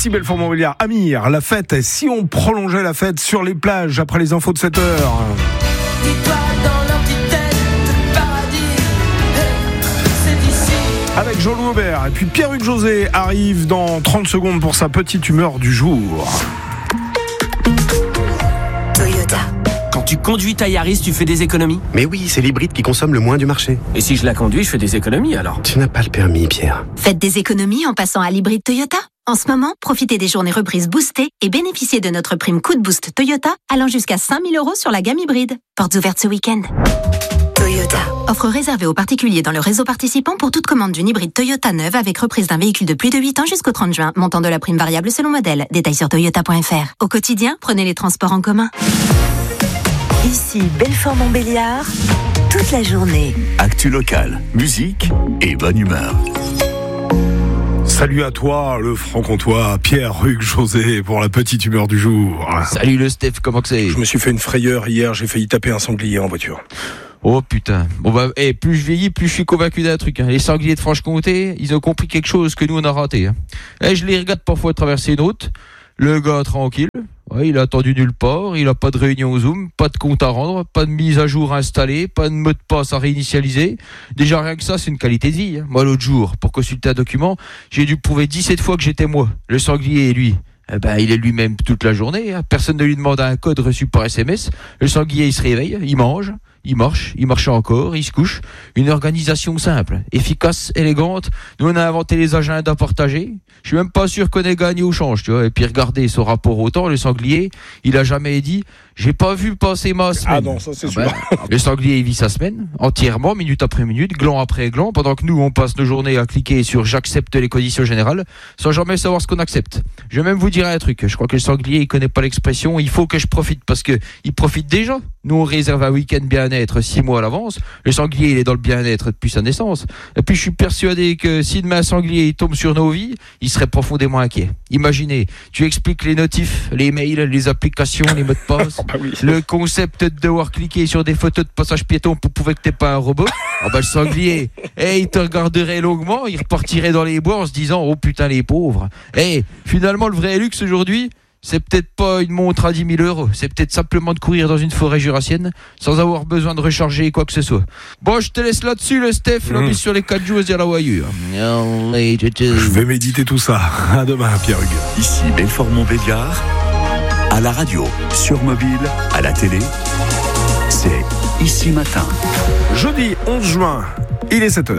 Ici Belfort-Montbéliard, Amir, la fête, si on prolongeait la fête sur les plages après les infos de 7h. Avec Jean-Louis Aubert et puis Pierre-Hugues José arrive dans 30 secondes pour sa petite humeur du jour. Toyota. Quand tu conduis ta Yaris, tu fais des économies ? Mais oui, c'est l'hybride qui consomme le moins du marché. Et si je la conduis, je fais des économies alors ? Tu n'as pas le permis, Pierre. Faites des économies en passant à l'hybride Toyota. En ce moment, profitez des journées reprises boostées et bénéficiez de notre prime Coup de Boost Toyota allant jusqu'à 5 000 € sur la gamme hybride. Portes ouvertes ce week-end. Toyota. Offre réservée aux particuliers dans le réseau participant pour toute commande d'une hybride Toyota neuve avec reprise d'un véhicule de plus de 8 ans jusqu'au 30 juin. Montant de la prime variable selon modèle. Détails sur toyota.fr. Au quotidien, prenez les transports en commun. Ici Belfort-Montbéliard, toute la journée. Actu locale, musique et bonne humeur. Salut à toi, le franc-comtois Pierre-Hugues José pour la petite humeur du jour. Salut le Steph, comment que c'est ? Je me suis fait une frayeur hier, j'ai failli taper un sanglier en voiture. Oh putain. Bon bah, plus je vieillis, plus je suis convaincu d'un truc. Les sangliers de Franche-Comté, ils ont compris quelque chose que nous on a raté. Je les regarde parfois traverser une route. Le gars tranquille, il a attendu nulle part, il a pas de réunion au Zoom, pas de compte à rendre, pas de mise à jour installée, pas de mot de passe à réinitialiser. Déjà rien que ça, c'est une qualité de vie. Moi l'autre jour, pour consulter un document, j'ai dû prouver 17 fois que j'étais moi. Le sanglier, lui, il est lui-même toute la journée. Personne ne lui demande un code reçu par SMS. Le sanglier, il se réveille, il mange. Il marche encore, il se couche. Une organisation simple, efficace, élégante. Nous, on a inventé les agendas partagés. Je suis même pas sûr qu'on ait gagné au change, tu vois. Et puis, regardez son rapport au temps, le sanglier, il a jamais dit « J'ai pas vu passer ma semaine ». Ah non, ça c'est sûr. Le sanglier, il vit sa semaine, entièrement, minute après minute, gland après gland, pendant que nous, on passe nos journées à cliquer sur « J'accepte les conditions générales », sans jamais savoir ce qu'on accepte. Je vais même vous dire un truc. Je crois que le sanglier, il connaît pas l'expression « Il faut que je profite », parce que il profite déjà. Nous, on réserve un week-end bien-être 6 mois à l'avance. Le sanglier, il est dans le bien-être depuis sa naissance. Et puis, je suis persuadé que si demain un sanglier il tombe sur nos vies, il serait profondément inquiet. Imaginez, tu expliques les notifs, les mails, les applications, les mots de passe, le concept de devoir cliquer sur des photos de passage piéton pour prouver que t'es pas un robot. Le sanglier, il te regarderait longuement, il repartirait dans les bois en se disant « Oh putain, les pauvres ». Finalement, le vrai luxe aujourd'hui, c'est peut-être pas une montre à 10 000 €, c'est peut-être simplement de courir dans une forêt jurassienne sans avoir besoin de recharger quoi que ce soit. Bon, je te laisse là-dessus, le Steph, la mise sur les 4 jours à la voyure. Je vais méditer tout ça. À demain, Pierre-Hugues. Ici Belfort-Montbéliard, à la radio, sur mobile, à la télé, c'est Ici Matin. Jeudi 11 juin, il est 7h.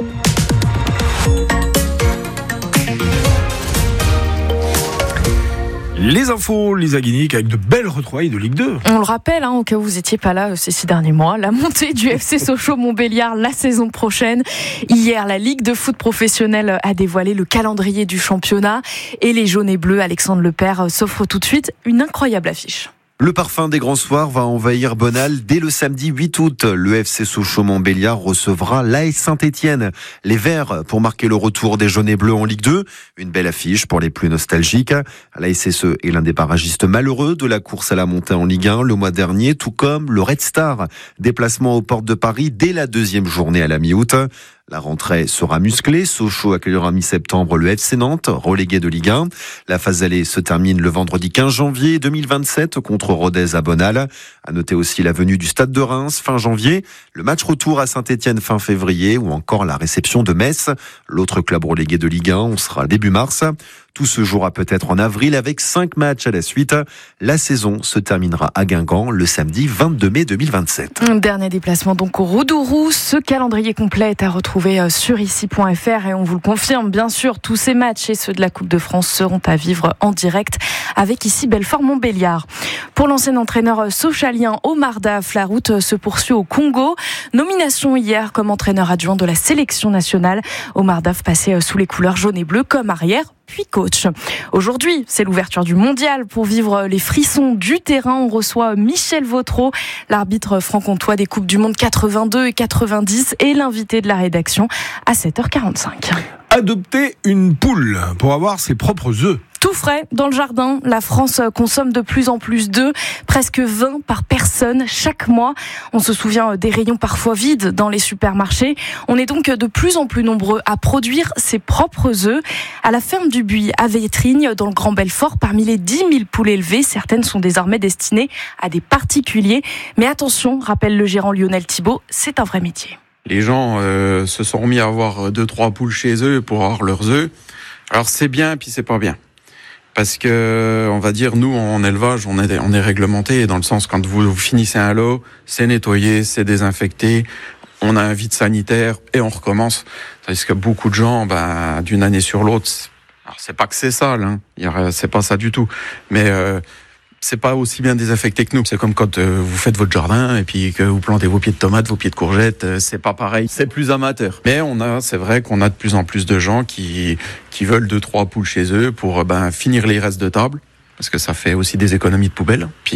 Les infos, Lisa Guinic, avec de belles retrouvailles de Ligue 2. On le rappelle, au cas où vous n'étiez pas là ces 6 derniers mois, la montée du FC Sochaux-Montbéliard la saison prochaine. Hier, la Ligue de foot professionnelle a dévoilé le calendrier du championnat et les jaunes et bleus, Alexandre Lepère, s'offrent tout de suite une incroyable affiche. Le parfum des grands soirs va envahir Bonal dès le samedi 8 août. Le FC Sochaux-Montbéliard recevra l'AS Saint-Étienne. Les Verts pour marquer le retour des jaunes et bleus en Ligue 2. Une belle affiche pour les plus nostalgiques. La SSE est l'un des barragistes malheureux de la course à la montée en Ligue 1 le mois dernier, tout comme le Red Star. Déplacement aux portes de Paris dès la 2e journée à la mi-août. La rentrée sera musclée. Sochaux accueillera mi-septembre le FC Nantes, relégué de Ligue 1. La phase allée se termine le vendredi 15 janvier 2027 contre Rodez à Bonal. À noter aussi la venue du Stade de Reims fin janvier, le match retour à Saint-Étienne fin février ou encore la réception de Metz. L'autre club relégué de Ligue 1, on sera début mars. Tout se jouera peut-être en avril avec 5 matchs à la suite. La saison se terminera à Guingamp le samedi 22 mai 2027. Dernier déplacement donc au Roudourou. Ce calendrier complet est à retrouver sur ici.fr et on vous le confirme, bien sûr, tous ces matchs et ceux de la Coupe de France seront à vivre en direct avec ici Belfort-Montbéliard. Pour l'ancien entraîneur sochalien Omar Daf, la route se poursuit au Congo. Nomination hier comme entraîneur adjoint de la sélection nationale. Omar Daf passait sous les couleurs jaune et bleu comme arrière puis coach. Aujourd'hui, c'est l'ouverture du mondial. Pour vivre les frissons du terrain, on reçoit Michel Vautreau, l'arbitre franc-comtois des Coupes du Monde 82 et 90 et l'invité de la rédaction à 7h45. Adopter une poule pour avoir ses propres œufs. Tout frais dans le jardin. La France consomme de plus en plus d'œufs, presque 20 par personne chaque mois. On se souvient des rayons parfois vides dans les supermarchés. On est donc de plus en plus nombreux à produire ses propres œufs. À la ferme du Buis, à Vétrigne, dans le Grand Belfort, parmi les 10 000 poules élevées, certaines sont désormais destinées à des particuliers. Mais attention, rappelle le gérant Lionel Thibault, c'est un vrai métier. Les gens se sont remis à avoir 2-3 poules chez eux pour avoir leurs œufs. Alors c'est bien, puis c'est pas bien. Parce que, on va dire, nous, en élevage, on est réglementé, dans le sens, quand vous finissez un lot, c'est nettoyé, c'est désinfecté, on a un vide sanitaire, et on recommence. Parce que beaucoup de gens, d'une année sur l'autre, alors c'est pas que c'est sale, hein, c'est pas ça du tout, mais c'est pas aussi bien désinfecté que nous. C'est comme quand vous faites votre jardin et puis que vous plantez vos pieds de tomates, vos pieds de courgettes, c'est pas pareil. C'est plus amateur. Mais c'est vrai qu'on a de plus en plus de gens qui veulent 2-3 poules chez eux pour finir les restes de table, parce que ça fait aussi des économies de poubelle. Puis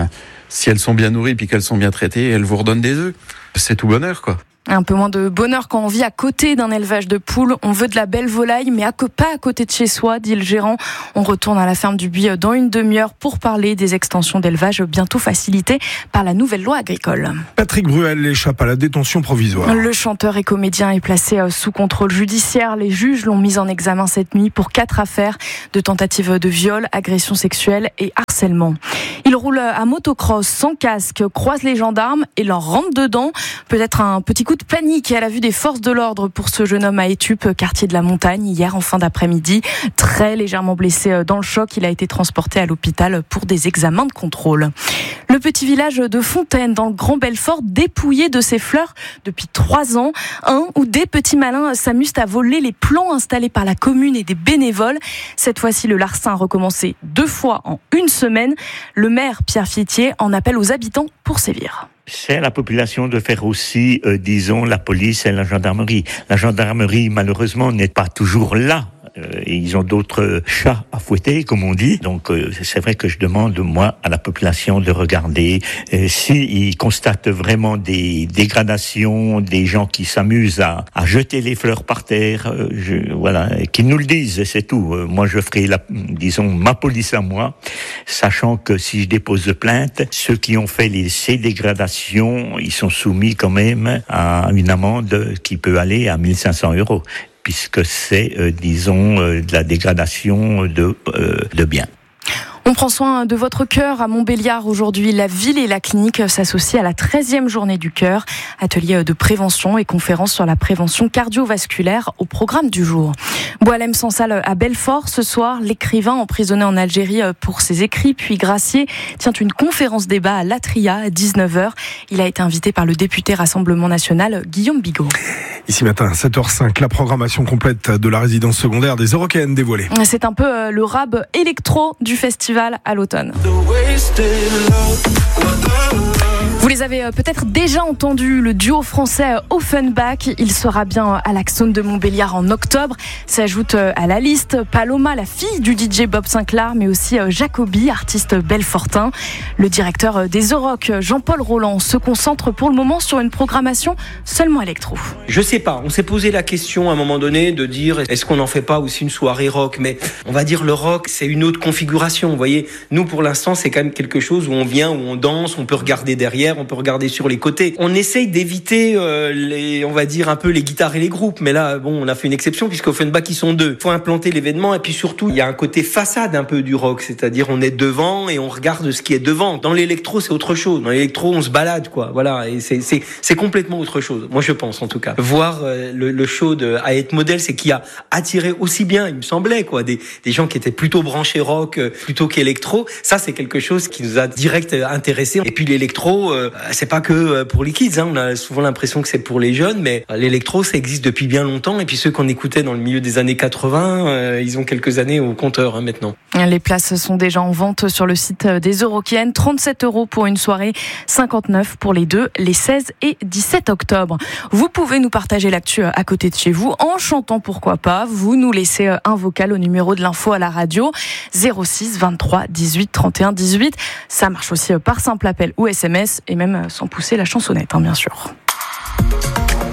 si elles sont bien nourries puis qu'elles sont bien traitées, elles vous redonnent des œufs. C'est tout bonheur, quoi. Un peu moins de bonheur quand on vit à côté d'un élevage de poules. On veut de la belle volaille, mais pas à côté de chez soi, dit le gérant. On retourne à la ferme du Buis dans une demi-heure pour parler des extensions d'élevage bientôt facilitées par la nouvelle loi agricole. Patrick Bruel échappe à la détention provisoire. Le chanteur et comédien est placé sous contrôle judiciaire. Les juges l'ont mis en examen cette nuit pour 4 affaires de tentatives de viol, agression sexuelle et harcèlement. Il roule à motocross sans casque, croise les gendarmes et leur rentre dedans. Peut-être un petit coup de panique à la vue des forces de l'ordre pour ce jeune homme à Étupe, quartier de la Montagne, hier en fin d'après-midi. Très légèrement blessé dans le choc, il a été transporté à l'hôpital pour des examens de contrôle. Le petit village de Fontaine, dans le Grand Belfort, dépouillé de ses fleurs depuis 3 ans. Un ou des petits malins s'amusent à voler les plants installés par la commune et des bénévoles. Cette fois-ci, le larcin a recommencé 2 fois en 1 semaine. Le maire, Pierre Fietier, en appelle aux habitants pour sévir. C'est à la population de faire aussi, la police et la gendarmerie. La gendarmerie, malheureusement, n'est pas toujours là. Ils ont d'autres chats à fouetter, comme on dit. Donc, c'est vrai que je demande, moi, à la population de regarder s'ils constatent vraiment des dégradations, des gens qui s'amusent à jeter les fleurs par terre, qu'ils nous le disent, c'est tout. Moi, je ferai, ma police à moi, sachant que si je dépose plainte, ceux qui ont fait ces dégradations, ils sont soumis quand même à une amende qui peut aller à 1 500 €. Puisque c'est, de la dégradation de biens. On prend soin de votre cœur à Montbéliard aujourd'hui. La ville et la clinique s'associent à la 13e journée du cœur. Atelier de prévention et conférence sur la prévention cardiovasculaire au programme du jour. Boualem Sansal à Belfort. Ce soir, l'écrivain emprisonné en Algérie pour ses écrits, puis gracié, tient une conférence débat à l'Atria à 19h. Il a été invité par le député Rassemblement National, Guillaume Bigot. Ici matin, 7h05, la programmation complète de la résidence secondaire des Eurokéennes dévoilée. C'est un peu le rab électro du festival à l'automne. Vous les avez peut-être déjà entendus, le duo français Offenbach. Il sera bien à l'Axone de Montbéliard en octobre. S'ajoute à la liste Paloma, la fille du DJ Bob Sinclair, mais aussi Jacobi, artiste belfortin. Le directeur des Euroc, Jean-Paul Roland, se concentre pour le moment sur une programmation seulement électro. Je sais pas, on s'est posé la question à un moment donné de dire est-ce qu'on n'en fait pas aussi une soirée rock, mais on va dire le rock c'est une autre configuration, vous voyez. Nous pour l'instant c'est quand même quelque chose où on vient, où on danse, on peut regarder derrière, on peut regarder sur les côtés. On essaye d'éviter on va dire un peu les guitares et les groupes, mais là bon on a fait une exception puisque Offenbach ils sont 2. Faut implanter l'événement et puis surtout il y a un côté façade un peu du rock, c'est-à-dire on est devant et on regarde ce qui est devant. Dans l'électro c'est autre chose, dans l'électro on se balade quoi, voilà, et c'est complètement autre chose. Moi je pense en tout cas. Voir le show de Hayat Model, c'est qui a attiré aussi bien, il me semblait quoi, des gens qui étaient plutôt branchés rock plutôt qu'électro. Ça c'est quelque chose qui nous a direct intéressé. Et puis l'électro c'est pas que pour les kids, on a souvent l'impression que c'est pour les jeunes, mais l'électro ça existe depuis bien longtemps. Et puis ceux qu'on écoutait dans le milieu des années 80, ils ont quelques années au compteur maintenant. Les places sont déjà en vente sur le site des Eurokéennes. 37 € pour une soirée, 59 pour les 2, les 16 et 17 octobre. Vous pouvez nous partager l'actu à côté de chez vous en chantant, pourquoi pas. Vous nous laissez un vocal au numéro de l'info à la radio 06 23 18 31 18. Ça marche aussi par simple appel ou SMS et même sans pousser la chansonnette, bien sûr.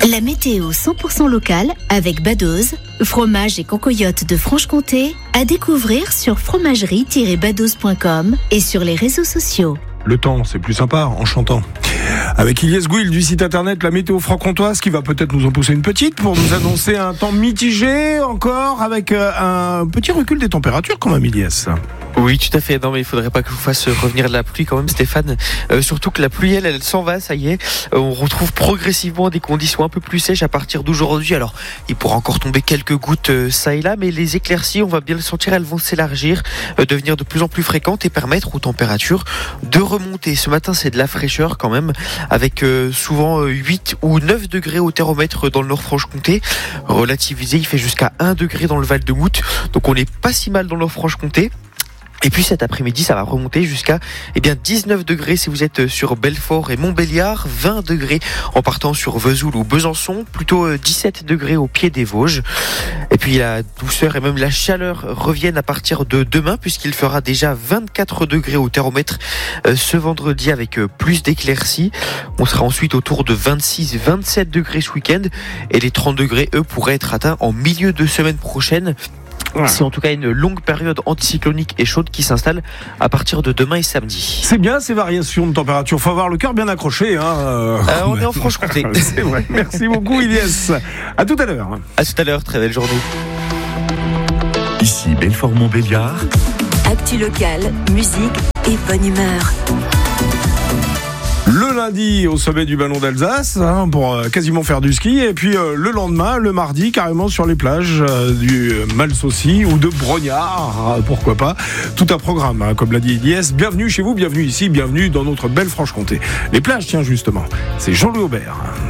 La météo 100% locale avec Badoz, fromage et concoyote de Franche-Comté, à découvrir sur fromagerie-badoz.com et sur les réseaux sociaux. Le temps, c'est plus sympa en chantant. Avec Ilyes Gouil du site internet La Météo Franc-Comtoise qui va peut-être nous en pousser une petite pour nous annoncer un temps mitigé encore avec un petit recul des températures quand même, Ilyes. Oui, tout à fait. Non, mais il faudrait pas que je vous fasse revenir de la pluie quand même, Stéphane. Surtout que la pluie, elle s'en va, ça y est. On retrouve progressivement des conditions un peu plus sèches à partir d'aujourd'hui. Alors, il pourra encore tomber quelques gouttes ça et là, mais les éclaircies, on va bien le sentir, elles vont s'élargir, devenir de plus en plus fréquentes et permettre aux températures de remonter. Ce matin, c'est de la fraîcheur quand même, avec souvent 8 ou 9 degrés au thermomètre dans le Nord-Franche-Comté. Relativisé, il fait jusqu'à 1 degré dans le Val-de-Mout. Donc on n'est pas si mal dans le Nord-Franche-Comté. Et puis cet après-midi, ça va remonter jusqu'à 19 degrés si vous êtes sur Belfort et Montbéliard, 20 degrés en partant sur Vesoul ou Besançon, plutôt 17 degrés au pied des Vosges. Et puis la douceur et même la chaleur reviennent à partir de demain puisqu'il fera déjà 24 degrés au thermomètre ce vendredi avec plus d'éclaircies. On sera ensuite autour de 26-27 degrés ce week-end et les 30 degrés, eux, pourraient être atteints en milieu de semaine prochaine. C'est en tout cas une longue période anticyclonique et chaude qui s'installe à partir de demain et samedi. C'est bien ces variations de température. Faut avoir le cœur bien accroché. On est en Franche-Comté. C'est vrai. Merci beaucoup, Ilyes. À tout à l'heure. À tout à l'heure. Très belle journée. Ici Belfort-Montbéliard. Actu locale, musique et bonne humeur. Le lundi au sommet du Ballon d'Alsace pour quasiment faire du ski et puis le lendemain, le mardi, carrément sur les plages du Malsaucy ou de Brognard, pourquoi pas. Tout un programme, comme l'a dit Ilyes. Bienvenue chez vous, bienvenue ici, bienvenue dans notre belle Franche-Comté. Les plages, tiens justement, c'est Jean-Louis Aubert.